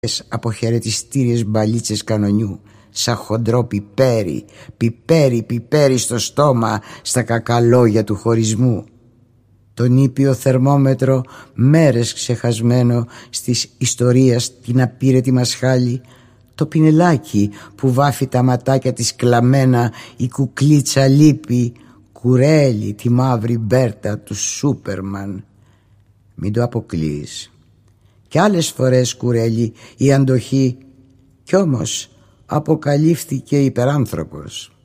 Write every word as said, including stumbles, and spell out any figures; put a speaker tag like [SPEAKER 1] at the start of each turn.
[SPEAKER 1] αποχαιρετιστήριες μπαλίτσες κανονιού, σαν χοντρό πιπέρι, πιπέρι, πιπέρι στο στόμα στα κακαλόγια του χωρισμού. Τον ήπιο θερμόμετρο μέρες ξεχασμένο στις ιστορίας την απείρετη μασχάλη, το πινελάκι που βάφει τα ματάκια της κλαμμένα, η κουκλίτσα λύπη, κουρέλι τη μαύρη μπέρτα του Σούπερμαν. Μην το αποκλείς. Κι άλλες φορές κουρέλι η αντοχή, κι όμως αποκαλύφθηκε υπεράνθρωπος.